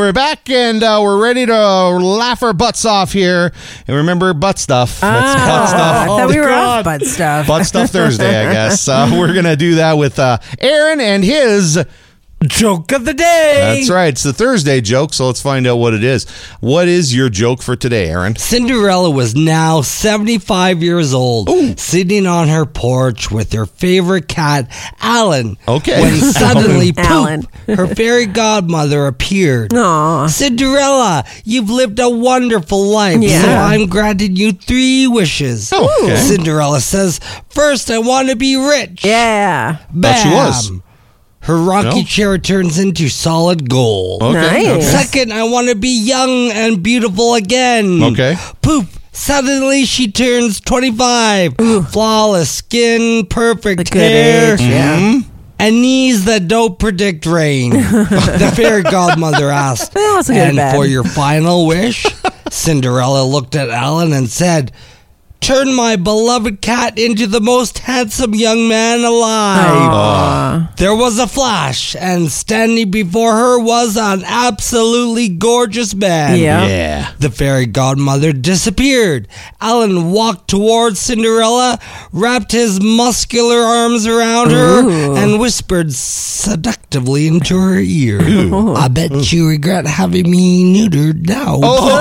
we're back, and we're ready to laugh our butts off here. And remember, butt stuff. That's butt stuff. I thought we were off butt stuff. Butt stuff Thursday, I guess. We're going to do that with Aaron and his... Joke of the day. That's right. It's the Thursday joke, so let's find out what it is. What is your joke for today, Aaron? Cinderella was now 75 years old, sitting on her porch with her favorite cat, Alan. Okay. When suddenly, Alan. her fairy godmother appeared. Aw. Cinderella, you've lived a wonderful life, Yeah. so I'm granting you 3 wishes. Oh, okay. Cinderella says, first, I want to be rich. Yeah. Thought she was. Her rocking No? chair turns into solid gold. Okay. Nice. Second, I want to be young and beautiful again. Okay. Poof. Suddenly she turns 25. Flawless skin, perfect The good hair, age, yeah. and knees that don't predict rain. The fairy godmother asked, Well, that's a good and bed." for your final wish? Cinderella looked at Alan and said, turn my beloved cat into the most handsome young man alive. There was a flash, and standing before her was an absolutely gorgeous man. Yeah. Yeah. The fairy godmother disappeared. Alan walked towards Cinderella, wrapped his muscular arms around her, Ooh. and whispered seductively into her ear. I bet you regret having me neutered now.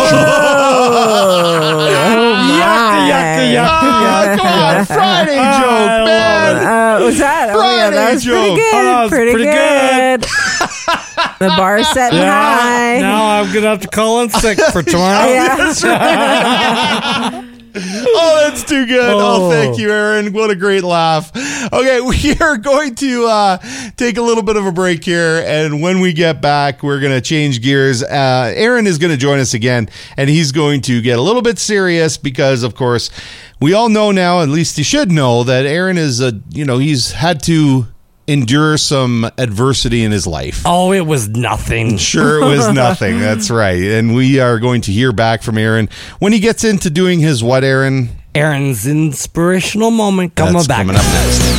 Come on, Friday joke, man. Was that? Friday that was joke. pretty good. Oh, that was pretty pretty good. The bar's setting high. Now I'm going to have to call in sick for tomorrow. Yeah. Oh, that's too good. Oh, thank you, Aaron. What a great laugh. Okay, we are going to take a little bit of a break here, and when we get back, we're going to change gears. Aaron is going to join us again, and he's going to get a little bit serious because, of course, we all know now, at least you should know, that Aaron is he's had to endure some adversity in his life. Oh, it was nothing. Sure, it was nothing. That's right. And we are going to hear back from Aaron when he gets into doing his what, Aaron? Aaron's inspirational moment coming That's back. coming up next.